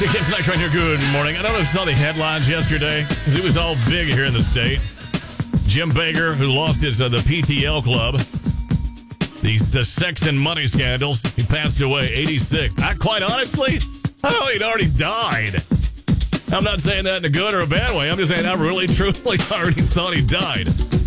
the Kids Night Train here. Good morning. I don't know if you saw the headlines yesterday, because it was all big here in the state. Jim Baker, who lost his the PTL club, the sex and money scandals, he passed away, 86. Quite honestly, I thought he'd already died. I'm not saying that in a good or a bad way. I'm just saying I really, truly already thought he died.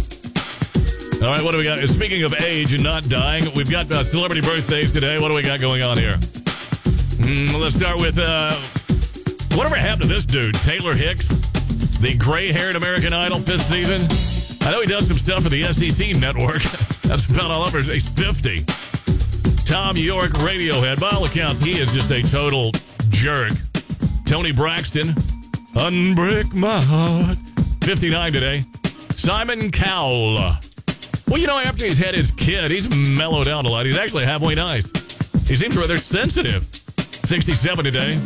All right, what do we got? Speaking of age and not dying, we've got celebrity birthdays today. What do we got going on here? Let's start with, whatever happened to this dude, Taylor Hicks, the gray-haired American Idol 5th season. I know he does some stuff for the SEC network. That's about all over. He's 50. Tom York, Radiohead. By all accounts, he is just a total jerk. Tony Braxton, Unbreak My Heart, 59 today. Simon Cowell. Well, you know, after he's had his kid, he's mellowed out a lot. He's actually halfway nice. He seems rather sensitive. 67 today.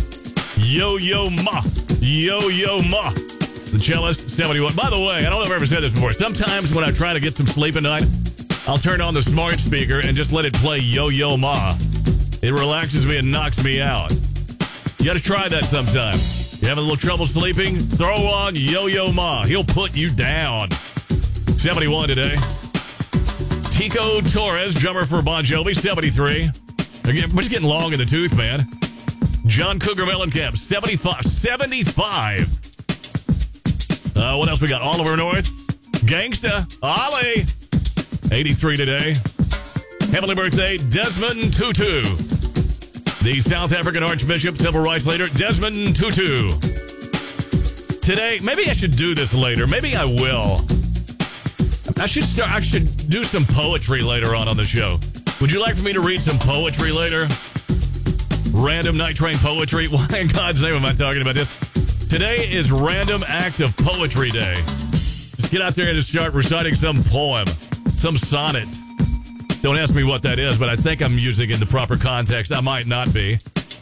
Yo-Yo Ma. Yo-Yo Ma. The cellist, 71. By the way, I don't know if I've ever said this before. Sometimes when I try to get some sleep at night, I'll turn on the smart speaker and just let it play Yo-Yo Ma. It relaxes me and knocks me out. You got to try that sometime. You having a little trouble sleeping? Throw on Yo-Yo Ma. He'll put you down. 71 today. Tico Torres, drummer for Bon Jovi, 73. We're just getting long in the tooth, man. John Cougar Mellencamp, 75. 75. What else we got? Oliver North. Gangsta. Ollie. 83 today. Heavenly birthday, Desmond Tutu. The South African Archbishop, civil rights leader, Desmond Tutu. Today, maybe I should do this later. Maybe I will. I should do some poetry later on the show. Would you like for me to read some poetry later? Random Night Train poetry? Why in God's name am I talking about this? Today is Random Act of Poetry Day. Just get out there and just start reciting some poem, some sonnet. Don't ask me what that is, but I think I'm using it in the proper context. I might not be.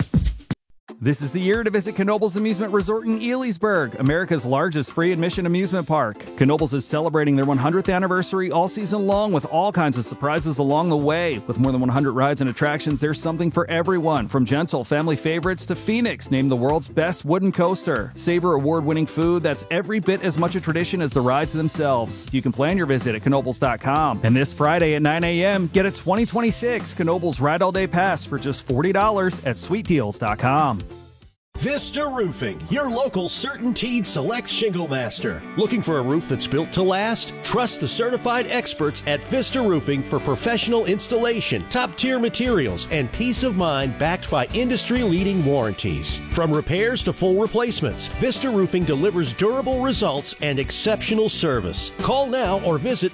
This is the year to visit Knoebels Amusement Resort in Elysburg, America's largest free admission amusement park. Knoebels is celebrating their 100th anniversary all season long with all kinds of surprises along the way. With more than 100 rides and attractions, there's something for everyone, from gentle family favorites to Phoenix, named the world's best wooden coaster. Savor award-winning food that's every bit as much a tradition as the rides themselves. You can plan your visit at Knoebels.com. And this Friday at 9 a.m., get a 2026 Knoebels Ride All Day Pass for just $40 at SweetDeals.com. Vista Roofing, your local CertainTeed Select Shingle Master. Looking for a roof that's built to last? Trust the certified experts at Vista Roofing for professional installation, top-tier materials, and peace of mind backed by industry-leading warranties. From repairs to full replacements, Vista Roofing delivers durable results and exceptional service. Call now or visit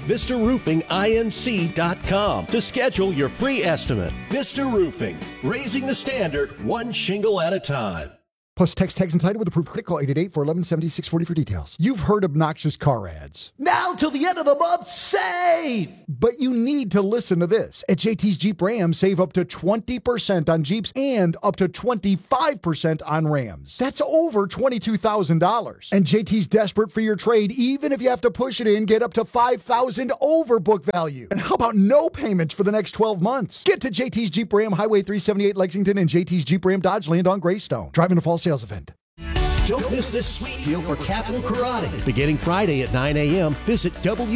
VistaRoofingINC.com to schedule your free estimate. Vista Roofing, raising the standard one shingle at a time. Plus text tags and title with approved credit. Call 888-411-7640 for details. You've heard obnoxious car ads. Now till the end of the month, save! But you need to listen to this. At JT's Jeep Ram, save up to 20% on Jeeps and up to 25% on Rams. That's over $22,000. And JT's desperate for your trade. Even if you have to push it in, get up to $5,000 over book value. And how about no payments for the next 12 months? Get to JT's Jeep Ram, Highway 378 Lexington, and JT's Jeep Ram Dodge Land on Greystone. Driving a fall sales event. Don't miss this sweet deal for Capital Karate. Beginning Friday at 9 a.m., visit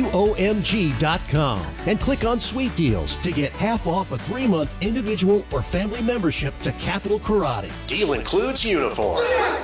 WOMG.com and click on Sweet Deals to get half off a 3-month individual or family membership to Capital Karate. Deal includes uniform.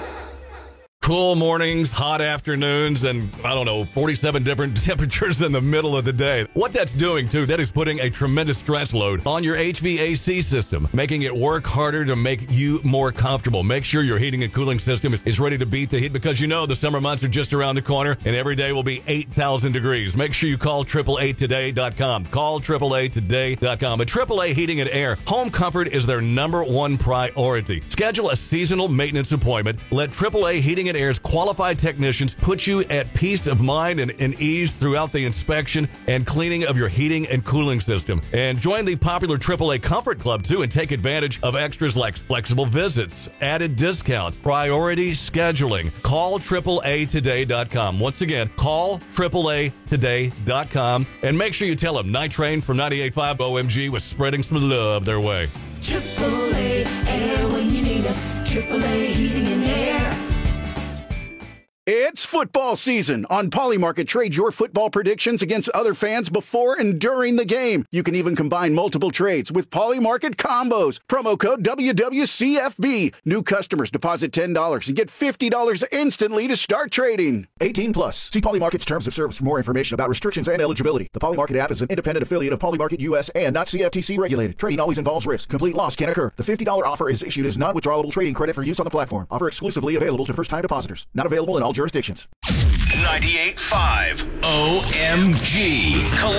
Cool mornings, hot afternoons, and, 47 different temperatures in the middle of the day. What that's doing, too, that is putting a tremendous stress load on your HVAC system, making it work harder to make you more comfortable. Make sure your heating and cooling system is ready to beat the heat, because the summer months are just around the corner, and every day will be 8,000 degrees. Make sure you call AAAtoday.com. Call AAAtoday.com. At AAA Heating and Air, home comfort is their #1 priority. Schedule a seasonal maintenance appointment. Let AAA Heating and Air's qualified technicians put you at peace of mind and ease throughout the inspection and cleaning of your heating and cooling system. And join the popular AAA Comfort Club, too, and take advantage of extras like flexible visits, added discounts, priority scheduling. Call AAAtoday.com. Once again, call AAAtoday.com, and make sure you tell them Night Train from 98.5 OMG was spreading some love their way. AAA Air when you need latest AAA heating and air. It's football season. On Polymarket, trade your football predictions against other fans before and during the game. You can even combine multiple trades with Polymarket combos. Promo code WWCFB. New customers deposit $10 and get $50 instantly to start trading. 18 plus. See Polymarket's terms of service for more information about restrictions and eligibility. The Polymarket app is an independent affiliate of Polymarket US and not CFTC regulated. Trading always involves risk. Complete loss can occur. The $50 offer is issued as non-withdrawable trading credit for use on the platform. Offer exclusively available to first-time depositors. Not available in all jurisdictions. 98.5 OMG.